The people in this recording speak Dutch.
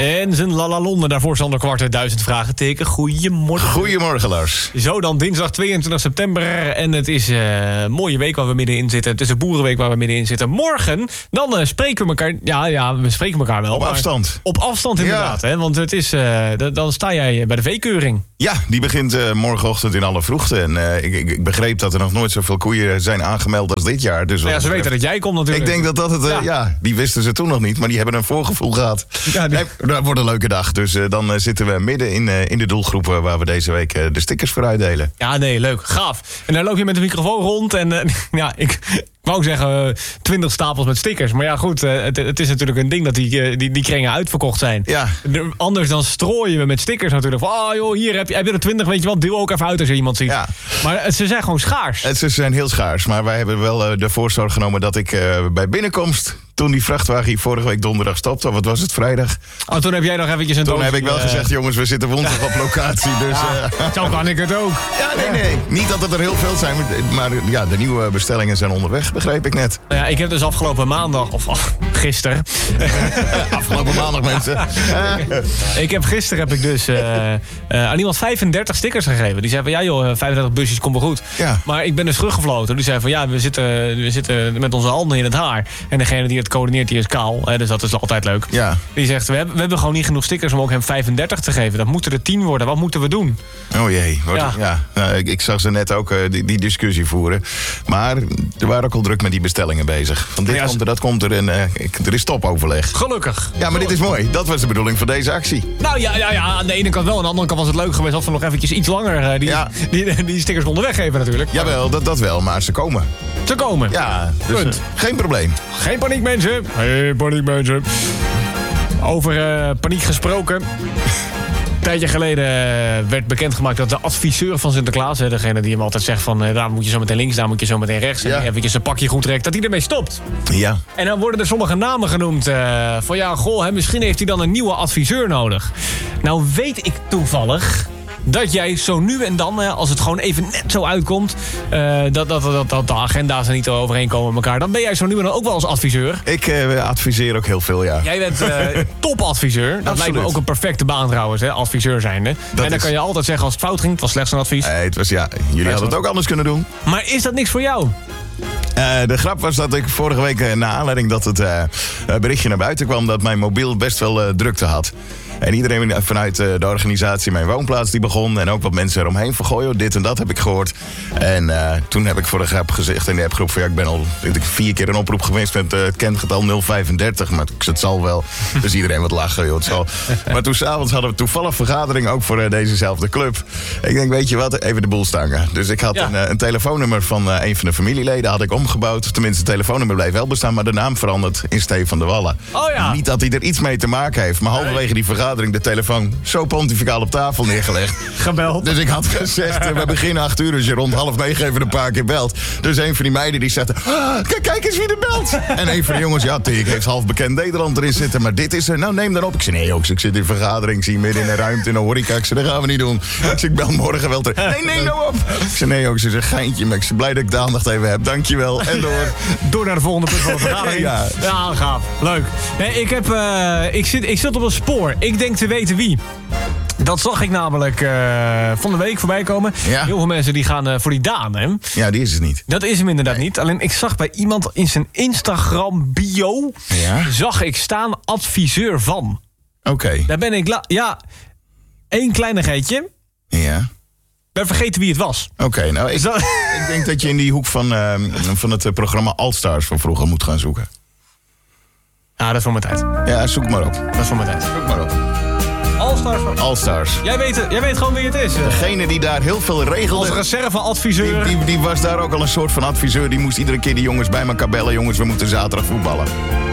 En zijn Lalalonde, daarvoor Sander Kwarten, 1000 vraagteken. Goedemorgen. Goedemorgen, Lars. Zo dan, dinsdag 22 september. En het is een mooie week waar we middenin zitten. Het is een boerenweek waar we middenin zitten. Morgen, dan spreken we elkaar... Ja, we spreken elkaar wel. Op afstand. Op afstand inderdaad, hè? Want het is, dan sta jij bij de veekeuring. Ja, die begint morgenochtend in alle vroegte. En ik begreep dat er nog nooit zoveel koeien zijn aangemeld als dit jaar. Dus ze weten dat jij komt natuurlijk. Ik denk dat het... die wisten ze toen nog niet, maar die hebben een voorgevoel gehad. Ja, dat wordt een leuke dag. Dus dan zitten we midden in de doelgroepen waar we deze week de stickers voor uitdelen. Ja, nee, leuk. Gaaf. En dan loop je met de microfoon rond en ik wou zeggen 20 stapels met stickers. Maar ja, goed, het is natuurlijk een ding dat die kringen uitverkocht zijn. Ja. Anders dan strooien we met stickers natuurlijk. Van, joh, hier heb je er 20, weet je wel, deel ook even uit als je iemand ziet. Ja. Maar ze zijn gewoon schaars. Ze zijn heel schaars, maar wij hebben wel de voorzorg genomen dat ik bij binnenkomst... Toen die vrachtwagen hier vorige week donderdag stopte, of wat was het, vrijdag? Oh, toen heb jij nog eventjes een Toen heb ik wel gezegd, jongens, we zitten woensdag op locatie. Dus, zo kan ik het ook. Ja, nee. Niet dat het er heel veel zijn, maar ja, de nieuwe bestellingen zijn onderweg, begreep ik net. Nou ja, ik heb dus afgelopen maandag, gisteren... afgelopen maandag, mensen. Gisteren heb ik dus aan iemand 35 stickers gegeven. Die zei van, ja joh, 35 busjes komt wel goed. Ja. Maar ik ben dus teruggefloten. Die zei van, ja, we zitten met onze handen in het haar. En degene die het coördineert, die is kaal. Dus dat is altijd leuk. Ja. Die zegt, we hebben gewoon niet genoeg stickers om ook hem 35 te geven. Dat moeten er 10 worden. Wat moeten we doen? Oh jee. Nou, ik zag ze net ook die discussie voeren. Maar er waren ook al druk met die bestellingen bezig. Van dit komt er, dat komt er en er is topoverleg. Gelukkig. Ja, maar dit is mooi. Dat was de bedoeling van deze actie. Nou ja, aan de ene kant wel. Aan de andere kant was het leuk geweest als we nog eventjes iets langer die stickers konden weggeven natuurlijk. Jawel, dat wel. Maar ze komen. Ze komen. Ja, dus geen probleem. Geen paniek, mensen. Geen paniek, mensen. Over paniek gesproken. Een tijdje geleden werd bekendgemaakt dat de adviseur van Sinterklaas... degene die hem altijd zegt van... daar moet je zo meteen links, daar moet je zo meteen rechts... en eventjes een pakje goed trekt, dat hij ermee stopt. Ja. En dan worden er sommige namen genoemd... van misschien heeft hij dan een nieuwe adviseur nodig. Nou weet ik toevallig... dat jij zo nu en dan, als het gewoon even net zo uitkomt... dat de agenda's er niet overeenkomen met elkaar... dan ben jij zo nu en dan ook wel als adviseur. Ik adviseer ook heel veel, ja. Jij bent topadviseur. Dat lijkt me ook een perfecte baan trouwens, adviseur zijnde. Dan kan je altijd zeggen als het fout ging, het was slechts een advies. Het was, jullie hadden het ook anders kunnen doen. Maar is dat niks voor jou? De grap was dat ik vorige week, na aanleiding dat het berichtje naar buiten kwam... dat mijn mobiel best wel drukte had. En iedereen vanuit de organisatie Mijn Woonplaats die begon... en ook wat mensen eromheen van... goh, dit en dat heb ik gehoord. En toen heb ik voor de grap gezegd in de appgroep... van ik ben al 4 keer een oproep geweest met het kentgetal 035... maar het zal wel. Dus iedereen wat lachen, joh, het zal. Maar toen s'avonds hadden we toevallig vergadering... ook voor dezezelfde club. Ik denk, weet je wat, even de boel stangen. Dus ik had een telefoonnummer van een van de familieleden... had ik omgebouwd. Tenminste, het telefoonnummer bleef wel bestaan... maar de naam veranderd in Stefan de Wallen. Oh ja. Niet dat hij er iets mee te maken heeft... maar halverwege die vergadering de telefoon zo pontificaal op tafel neergelegd. Gebeld. Dus ik had gezegd, we beginnen 8 uur, dus je rond 8:30 even een paar keer belt. Dus een van die meiden die zegt, kijk eens wie er belt. En een van de jongens, ik heeft half bekend Nederland erin zitten, maar dit is er. Nou, neem dan op. Ik zei, nee jongens, ik zit in vergadering, ik zie zie midden in de ruimte in de horeca. Ik zei, dat gaan we niet doen. Ik zei, ik bel morgen wel terug. Nee, neem nou op. Ik zei, nee ook. Ze zei, geintje, maar ik ben blij dat ik de aandacht even heb. Dankjewel. En door. Door naar de volgende punt van de vergadering. Ja, gaaf. Leuk. Nee, ik zit op een spoor. Ik denk te weten wie. Dat zag ik namelijk van de week voorbij komen. Ja. Heel veel mensen die gaan voor die Daan, hè? Ja, die is het niet. Dat is hem inderdaad niet. Alleen ik zag bij iemand in zijn Instagram bio... zag ik staan adviseur van. Oké. Daar ben ik... één kleinigheidje. Ja. Ben vergeten wie het was. Oké, nou, ik denk dat je in die hoek van het programma All-Stars van vroeger moet gaan zoeken. Ah, dat is voor mijn tijd. Ja, zoek maar op. Dat is voor mijn tijd. Zoek maar op. All-Stars. All-Stars. Jij weet gewoon wie het is. Degene die daar heel veel regelde. Als reserveadviseur. Die was daar ook al een soort van adviseur. Die moest iedere keer die jongens bij elkaar bellen. Jongens, we moeten zaterdag voetballen.